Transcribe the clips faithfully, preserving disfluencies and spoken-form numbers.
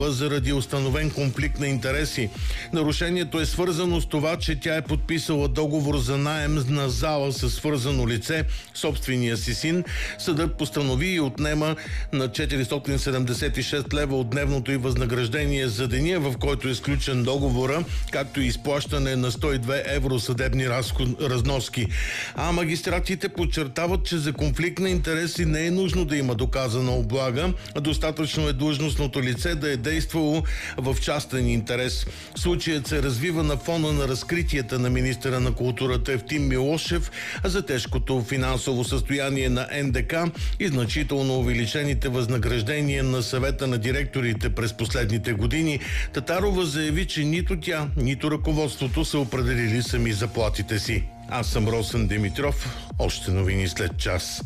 заради установен конфликт на интереси. Нарушението е свързано с това, че тя е подписала договор за наем на зала със свързано лице, собствения си син. Съдът постанови и отнема на четиристотин седемдесет и шест лева от дневното й възнаграждение за деня, в който е сключен договора, както и изплащане на сто и две евро съдебни разноски. А магистратите подчертават, че за конфликт на интереси не е нужно да има доказана облага, а достатъчно е длъжностното лице да е действало в частен интерес. Случаят се развива на фона на разкритията на министъра на културата Евтим Милошев за тежкото финансово състояние на ен де ка и значително увеличените възнаграждения на съвета на директорите през последните години. Татарова заяви, че нито тя, нито ръководството са определили сами заплатите си. Аз съм Росен Димитров. Още новини след час.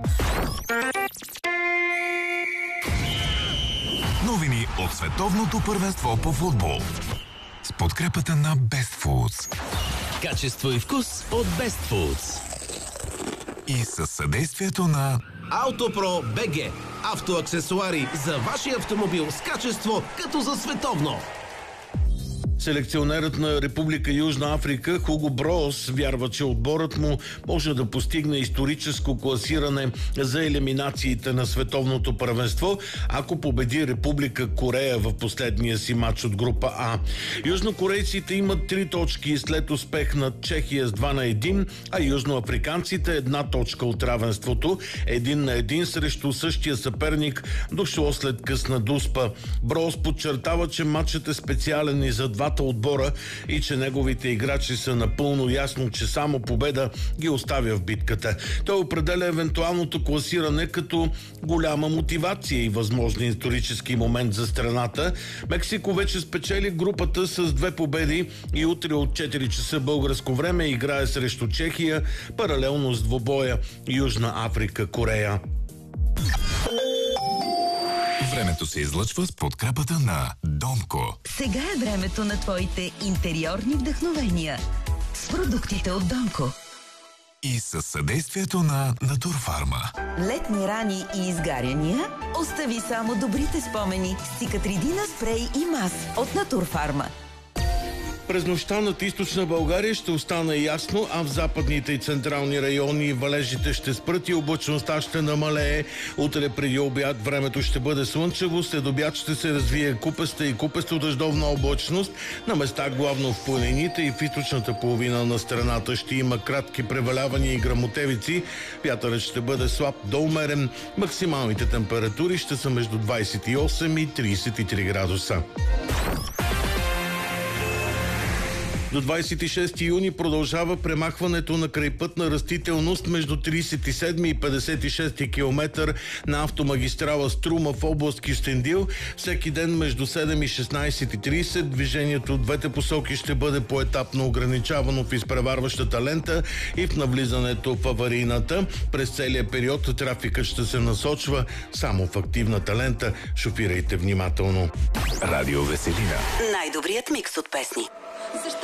Новини от световното първенство по футбол. С подкрепата на Best Foods. Качество и вкус от Best Foods. И със съдействието на Автопро БГ. Автоаксесуари за вашия автомобил с качество като за световно. Селекционерът на Република Южна Африка Хуго Броос вярва, че отборът му може да постигне историческо класиране за елиминациите на световното първенство, ако победи Република Корея в последния си матч от група А. Южнокорейците имат три точки след успех над Чехия с два на един, а южноафриканците една точка от равенството, един на един срещу същия съперник, дошло след късна дуспа. Броос подчертава, че матчът е специален и за двата отбора и че неговите играчи са напълно ясно, че само победа ги оставя в битката. Той определя евентуалното класиране като голяма мотивация и възможен исторически момент за страната. Мексико вече спечели групата с две победи и утре от четири часа българско време играе срещу Чехия, паралелно с двобоя Южна Африка-Корея. Времето се излъчва с подкрепата на Домко. Сега е времето на твоите интериорни вдъхновения с продуктите от Домко. И със съдействието на Натурфарма. Летни рани и изгаряния? Остави само добрите спомени с Цикатридина спрей и мас от Натурфарма. През нощта над източна България ще остане ясно, а в западните и централни райони валежите ще спрат и облачността ще намалее. Утре преди обяд времето ще бъде слънчево, след обяд ще се развие купеста и купесто-дъждовна облачност. На места главно в планините и в източната половина на страната ще има кратки превалявания и гръмотевици. Вятърът ще бъде слаб до умерен. Максималните температури ще са между двадесет и осем и тридесет и три градуса. До двадесет и шести юни продължава премахването на крайпътна растителност между тридесет и седми и петдесет и шести километър на автомагистрала Струма в област Кюстендил. Всеки ден между седем и шестнадесет и тридесет движението от двете посоки ще бъде поетапно ограничавано в изпреварващата лента и в навлизането в аварийната. През целия период трафикът ще се насочва само в активната лента. Шофирайте внимателно. Радио Веселина. Най-добрият микс от песни.